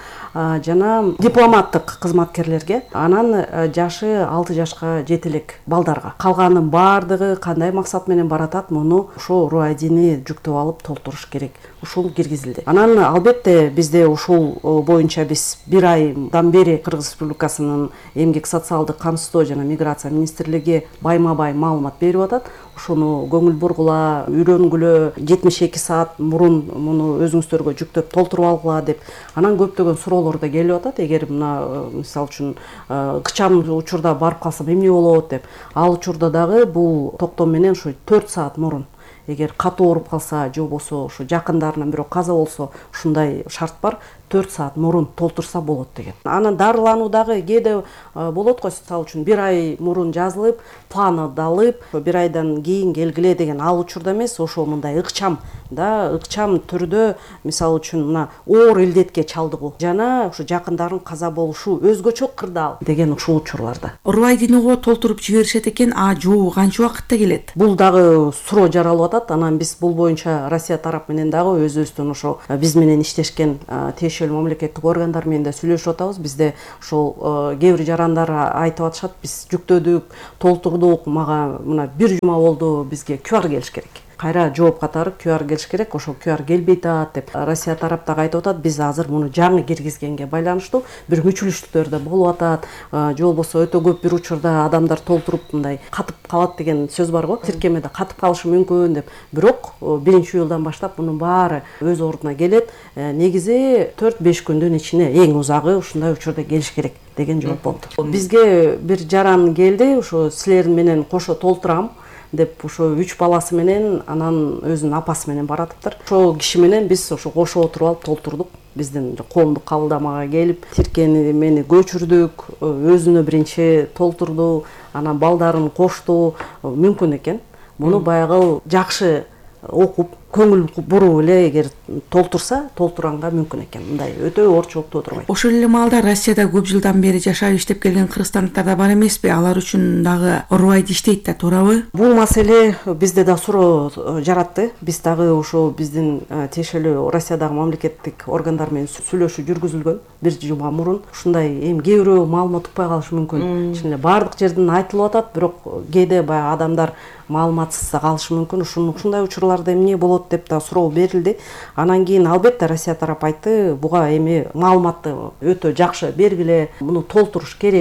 жана дипломаттык кызматкерлерге, анан жашы алты жашка жете элек балдарга. Калганын баардыгы кандай максат менен баратат, муну ошо Руайдини жүктөп алып толтуруш керек. Ушул киргизилди. Анан албетте бизде ушул боюнча биз бир айдан бери Кыргыз Республикасынын эмгек социалдык камсыздоо жана миграция министрлиги байма-бай маалымат берип атат. Ошону көңүл бургула, үйрөнгүлө, жетимиш эки саат мурун муну өзүңүздөргө жүктөп толтуруп алгыла деп. Анан көптөгөн суроолор да келип атат. Эгер мына мисалы үчүн кычам учурда барып калсам эмне болот деп. Ал учурда дагы бул токтом менен ушу төрт саат мурун, эгер катуу ооруп калса же болбосо ушу жакындарынан бирөө каза болсо, ушундай шарт бар, төрт саат мурун толтурса болот деген. Анан дарылануу дагы кээде болот го, мисалы үчүн бир ай мурун жазылып, планы далып, бир айдан кийин келгиле деген. Ал учурда эмес, ошо мындай ыкчам да, ыкчам түрдө, мисалы үчүн мына оор илдетке чалдыгуу жана ушу жакындарын каза болушу өзгөчө кырдаал деген ушул учурларда. Руайдиниго толтуруп жиберишет экен, а жообу канча убакытта келет? Бул дагы суроо жаралып атат. Анан биз бул боюнча Россия тарап менен дагы өзүбүздүн ошо биз менен иштешкен тиешелүү мамлекеттик органдар менен да сүйлөшүп атабыз. Бизде ошол кээ бир жарандар айтып атышат, биз жүктөдүк, толтурдук, мага мына бир жума болду, бизге ку ар келиш керек. Кайра жооп катары ку ар келиш керек, ошол ку ар келбей атат деп Россия тараптагы айтып атат. Биз азыр муну жаңы киргизгенге байланыштуу бир мүчүлүштүктөр да болуп атат. Же болбосо өтө көп бир учурда адамдар толтуруп мындай катып калат деген сөз бар го. Тиркемеде катып калышы мүмкүн деп. Бирок биринчи июлдан баштап мунун баары өз ордуна келет. Негизи төрт беш күндүн ичинде, эң узагы ушундай учурда келиш керек деген жооп болду. Бизге бир жаран келди, ошо силер менен кошо толтурам деп, ошо үч баласы менен, анан өзүнүн апасы менен баратыптыр. Ошо киши менен биз ошо кошо отуруп алып толтурдук. Биздин коомдук кабылдамага келип, тиркени мени көчүрдүк, өзүнө биринчи толтурду, анан балдарын кошту. Мүмкүн экен. Муну баягы жакшы окуп, көңүл буруп эле эгер толтурса, толтуранга мүмкүн экен. Мындай өтө орчулуктуу отурбайт. Ошол эле маалда Россияда көп жылдан бери жашап иштеп келген кыргызстандыктар да бар эмеспи? Алар үчүн дагы Руайди иштейт да, туурабы? Бул маселе бизде да суроо жаратты. Биз дагы ошо биздин тиешелүү Россиядагы мамлекеттик органдар менен сүйлөшүү жүргүзүлгөн бир жума мурун. Ушундай эми кээ бирөө маалымат укпай калышы мүмкүн. Чын эле баардык жерден айтылып атат, бирок кээде баягы адамдар маалыматсыз калышы мүмкүн. Ушундай учурларда эмне болот деп да суроо берилди. Анан кийин албетте Россия тарап айтты, буга эми маалыматты өтө жакшы бергиле, муну толтуруш керек.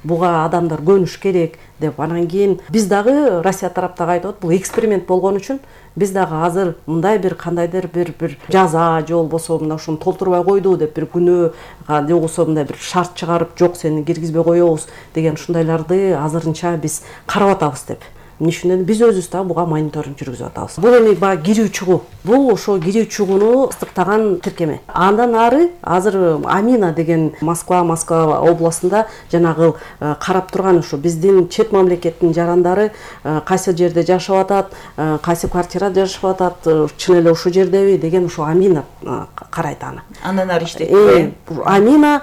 буга адамдар көнүш керек деп. Анан кийин биз дагы Россия тараптагы айтып атат, бул эксперимент болгон үчүн биз дагы азыр мындай бир кандайдыр бир бир жаза же болбосо мына ушуну толтурбай койду деп бир күнөө же болбосо мындай бир шарт чыгарып, жок сени киргизбей коебуз деген ушундайларды азырынча биз карап атабыз деп. Эмне үчүн биз өзүбүз дагы буга мониторинг жүргүзүп атабыз. Бул эми баягы кирүү чыгуу. Бул ошо кирүү чыгууну ыстыктаган тиркеме. Андан ары азыр Амина деген Москва, Москва областында жанагы карап турган ушу биздин чет мамлекеттин жарандары кайсы жерде жашап атат, кайсы квартирада жашап атат, чын эле ушул жердеби деген ушу Амина карайт аны. Андан ары иштейт. Амина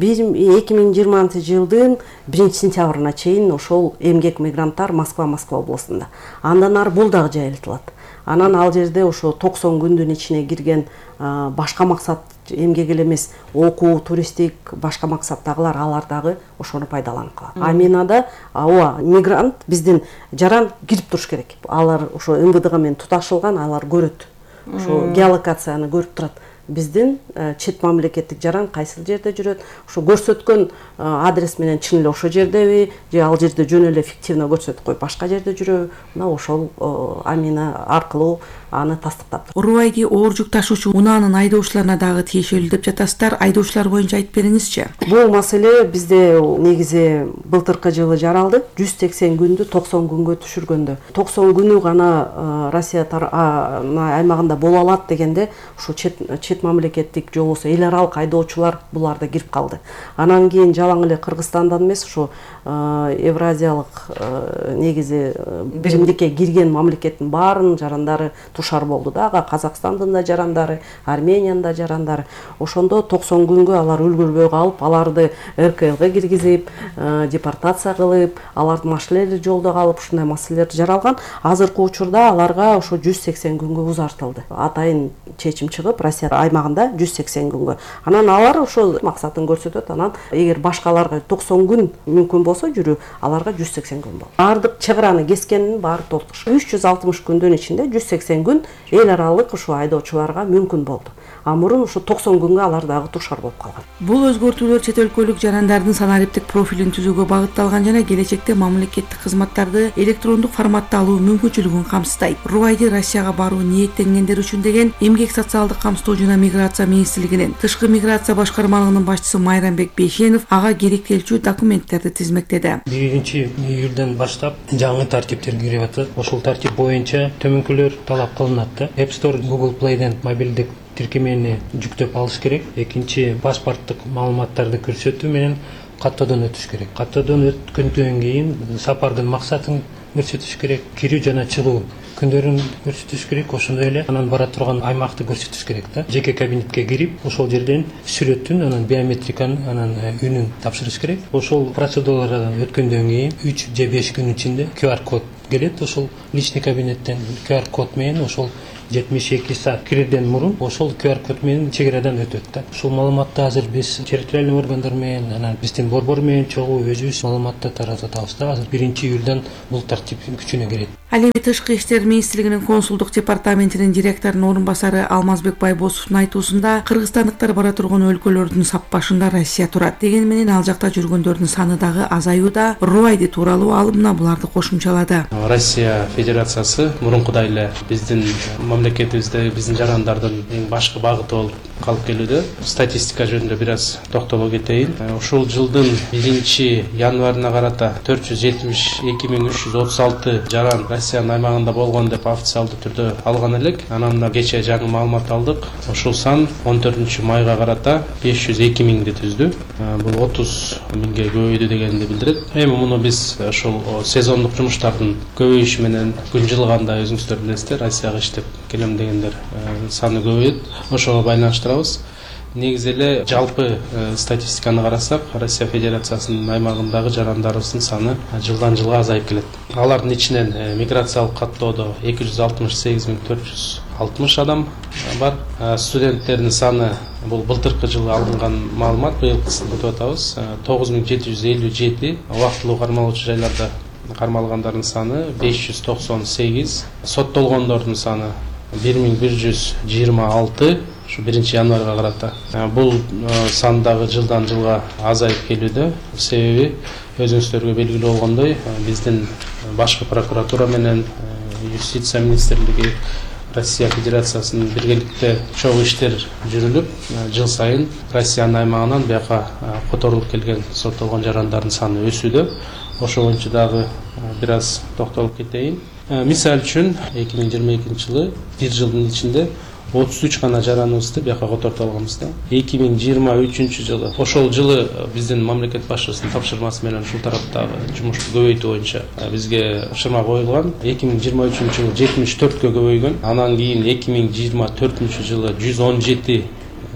эки миң жыйырманчы жылдын биринчи сентябрына чейин ошол эмгек мигранттар Москва, Москва областында. Андан ары бул дагы жайылтылат. Анан ал жерде ошо токсон күндүн ичине кирген башка максат эмгек эле эмес, окуу, туристик, башка максаттагылар алар дагы ошону пайдаланып калат. Аминада ооба мигрант биздин жаран кирип туруш керек. Алар ошо эм вэ дэ менен туташылган, алар көрөт. Ошо геолокацияны көрүп турат. Биздин чет мамлекеттик жаран кайсы жерде жүрөт, ошо көрсөткөн адрес менен чын эле ошо жердеби, же ал жерде жөн эле фиктивно көрсөтүп коюп башка жерде жүрөбү, мына ошол Амина аркылуу аны тастыктап. Руайди оор жүк ташуучу унаанын айдоочуларына дагы тиешелүү деп жатасыздар. Айдоочулар боюнча айтып бериңизчи. Бул маселе бизде негизи былтыркы жылы жаралды. жүз сексен күндү токсон күнгө түшүргөндө. токсон күнү гана Россия аймагында боло алат дегенде ушу чет чет мамлекеттик же болбосо эл аралык айдоочулар буларда кирип калды. Анан кийин жалаң эле Кыргызстандан эмес, ушу Евразиялык негизи биримдикке кирген мамлекеттин баарынын жарандары тушар болду да, Казакстандын да жарандары, Армениянын да жарандары. Ошондо токсон күнгө алар үлгүрбөй калып, аларды эр ка элге киргизип, депортация кылып, алардын машинелери жолдо калып, ушундай маселелер жаралган. Азыркы учурда аларга ошо жүз сексен күнгө узартылды. Атайын чечим чыгып, Россия аймагында жүз сексен күнгө. Анан алар ошол максатын көрсөтөт. Анан эгер башкаларга токсон күн мүмкүн болсо жүрүү, аларга жүз сексен күн болот. Бардык чыгараны кескенин баары толтуруш. үч жүз алтымыш күндүн ичинде жүз сексен күн эл аралык ушу айдоочуларга мүмкүн болду. А мурун ушу токсон күнгө алар дагы тушар болуп калган. Бул өзгөртүүлөр чет өлкөлүк жарандардын санариптик профилин түзүүгө багытталган жана келечекте мамлекеттик кызматтарды электрондук форматта алуу мүмкүнчүлүгүн камсыздайт. Руайди Россияга баруу ниеттенгендер үчүн деген Эмгек социалдык камсыздоо жана миграция министрлигинин тышкы миграция башкармалыгынын башчысы Майрамбек Бейшенов ага керектелчү документтерди тизмектеди. биринчи июлдан баштап жаңы тартиптер кирип атат. Ошол тартип боюнча төмөнкүлөр талап кылынат да. App Store, Google Play'ден мобилдик тиркемени жүктөп алыш керек. Экинчи, паспорттук маалыматтарды көрсөтүү менен каттоодон өтүш керек. Каттоодон өткөндөн кийин сапардын максатын көрсөтүш керек. Кирүү жана чыгуу күндөрүн көрсөтүш керек. Ошондой эле анан бара турган аймакты көрсөтүш керек да. Жеке кабинетке кирип, ошол жерден сүрөттүн, анан биометриканын, анан үнүн тапшырыш керек. Ошол процедуралардан өткөндөн кийин үч же беш күн ичинде ку ар код келет. Ошол личный кабинеттен ку ар код менен ошол жетимиш эки саат кирүүдөн мурун ошол ку ар код менен чегерадан өтөт да. Ушул маалыматты азыр биз территориальный органдар менен, анан биздин борбор менен чогуу өзүбүз маалыматты таратып атабыз да. Азыр биринчи июлдан бул тартип күчүнө кирет. Ал эми Тышкы иштер министрлигинин консулдук департаментинин директорунун орун басары Алмазбек Байбосовдун айтуусунда кыргызстандыктар бара турган өлкөлөрдүн сап башында Россия турат. Деген менен ал жакта жүргөндөрдүн саны дагы азаюуда. Руайди тууралуу ал мына буларды кошумчалады. Россия Федерациясы мурункудай эле биздин мамлекетибизде биздин жарандардын эң башкы багыты болуп калып келүүдө. Статистика жөнүндө бир аз токтоло кетейин. Ушул жылдын биринчи январына карата төрт жүз жетимиш эки миң үч жүз отуз алты жаран Россиянын аймагында болгон деп официалдуу түрдө алган элек. Анан да кечээ жаңы маалымат алдык. Ушул сан он төртүнчү майга карата беш жүз эки миңди түздү. Бул отуз миңге көбөйдү дегенди билдирет. Эми муну биз ошол сезондук жумуштардын көбөйүшү менен күн жылганда өзүңүздөр билесиздер, Россияга иштеп келем дегендер саны көбөйөт. Ошого байланыштырабыз. Негизи эле жалпы статистиканы карасак, Россия Федерациясынын аймагындагы жарандарыбыздын саны жылдан жылга азайып келет. Алардын ичинен миграциялык каттоодо эки жүз алтымыш сегиз миң төрт жүз алтымыш адам бар. Студенттердин саны бул былтыркы жылы алынган маалымат, быйылкысын өтүп атабыз. тогуз миң жети жүз элүү жети, убактылуу кармалуучу жайларда кармалгандардын саны беш жүз токсон сегиз, соттолгондордун саны бир миң бир жүз жыйырма алты, ушу биринчи январга карата. Бул сан дагы жылдан жылга азайып келүүдө. Себеби өзүңүздөргө белгилүү болгондой, биздин башкы прокуратура менен юстиция министрлиги Россия Федерациясынын биргеликте чогуу иштер жүрүлүп, жыл сайын Россиянын аймагынан бияка которулуп келген соттолгон жарандардын саны өсүүдө. Ошо боюнча дагы бир аз токтолуп кетейин. Мисалы үчүн эки миң жыйырма экинчи жылы бир жылдын ичинде отуз үч гана жараныбызды бияка котортуп алганбыз да. эки миң жыйырма үчүнчү жылы, ошол жылы биздин мамлекет башчысынын тапшырмасы менен ушул тараптагы жумушту көбөйтүү боюнча бизге тапшырма коюлган. эки миң жыйырма үчүнчү жылы жетимиш төрткө көбөйгөн. Анан кийин эки миң жыйырма төртүнчү жылы жүз он жети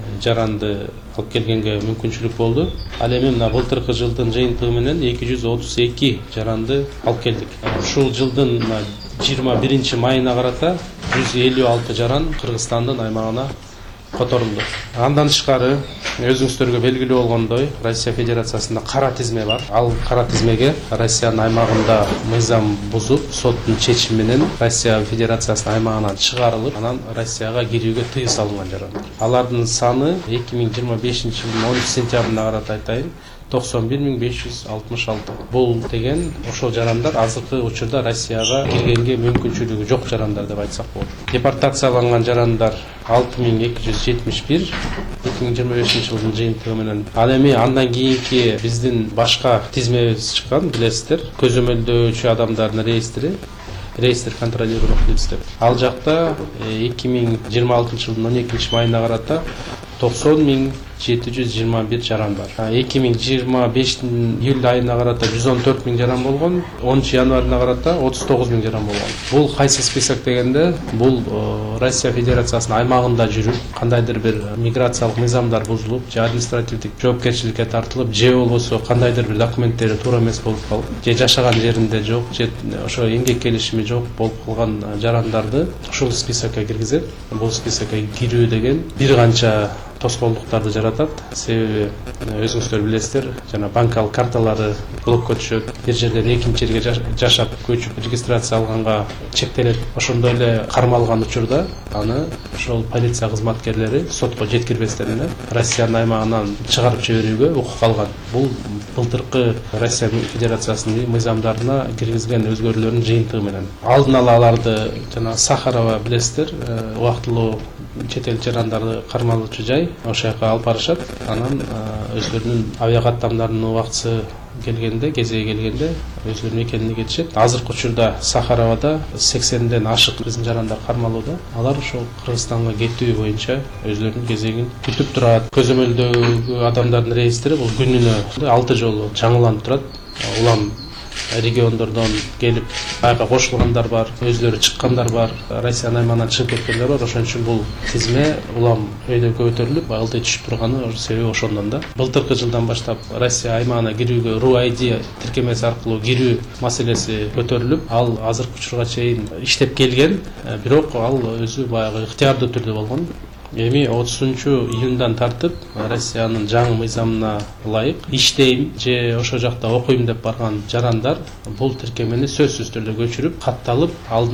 жаранды алып келгенге мүмкүнчүлүк болду. Ал эми мына былтыркы жылдын жыйынтыгы менен эки жүз отуз эки жаранды алып келдик. Ушул жылдын жыйырма биринчи майына карата жүз элүү алты жаран Кыргызстандын аймагына которулду. Андан тышкары өзүңүздөргө белгилүү болгондой, Россия Федерациясында кара тизме бар. Ал кара тизмеге Россиянын аймагында мыйзам бузуп, соттун чечими менен Россия Федерациясынын аймагынан чыгарылып, анан Россияга кирүүгө тыюу салынган жарандар. Алардын саны эки миң жыйырма бешинчи жылдын онунчу сентябрына карата айтайын, токсон бир миң беш жүз алтымыш алты. Бул деген ошол жарандар азыркы учурда Россияга киргенге мүмкүнчүлүгү жок жарандар деп айтсак болот. Депортацияланган жарандар алты миң эки жүз жетимиш бир эки миң жыйырма бешинчи жылдын жыйынтыгы менен. Ал эми андан кийинки биздин башка тизмебиз чыккан, билесиздер, көзөмөлдөөчү адамдардын реестри, реестр контролируемых лиц деп. Ал жакта эки миң жыйырма алтынчы жылдын он экинчи майына карата токсон миң жети жүз жыйырма бир жаран бар. эки миң жыйырма бештин июль айына карата жүз он төрт миң жаран болгон, онунчу январына карата отуз тогуз миң жаран болгон. Бул кайсы список дегенде, бул Россия Федерациясынын аймагында жүрүп, кандайдыр бир миграциялык мыйзамдар бузулуп, же административдик жоопкерчиликке тартылып, же болбосо кандайдыр бир документтери туура эмес болуп калып, же жашаган жеринде жок, же ошо эмгек келишими жок болуп калган жарандарды ушул списокко киргизет. Бул списокко кирүү деген бир канча тоскоолдуктарды жаратат. Себеби өзүңүздөр билесиздер, жана банкалык карталары блокко түшөт, бир жерден экинчи жерге жашап, көчүп регистрация алганга чектелет. Ошондой эле кармалган учурда аны ошол полиция кызматкерлери сотко жеткирбестен эле Россиянын аймагынан чыгарып жиберүүгө укук алган. Бул былтыркы Россия Федерациясынын мыйзамдарына киргизген өзгөрүүлөрдүн жыйынтыгы менен. Алдын ала аларды жана Сахарова билесиздер, убактылуу чет эл жарандарды кармалуучу жай, ошол жака алып барышат. Анан өздөрүнүн авиакаттамдарынын убактысы келгенде, кезеги келгенде өздөрүнүн мекенине кетишет. Азыркы учурда Сахаровада сексенден ашык биздин жарандар кармалууда. Алар ошол Кыргызстанга кетүү боюнча өздөрүнүн кезегин күтүп турат. Көзөмөлдөгү адамдардын реестри бул күнүнө алты жолу жаңыланып турат. Улам региондордон келип айга кошулгандар бар, өздөрү чыккандар бар, Россиянын аймагынан чыгып кеткендер бар. Ошон үчүн бул тизме улам өйдө көтөрүлүп, алты түшүп турганы себеби ошондон да. Былтыркы жылдан баштап Россия аймагына кирүүгө ру ай ди тиркемеси аркылуу кирүү маселеси көтөрүлүп, ал азыркы учурга чейин иштеп келген, бирок ал өзү баягы ыктыярдуу түрдө болгон. Эми отузунчу июндан тартып Россиянын жаңы мыйзамына ылайык иштейм же ошол жакта окуйм деп барган жарандар бул тиркемени сөзсүз түрдө көчүрүп, катталып, алдын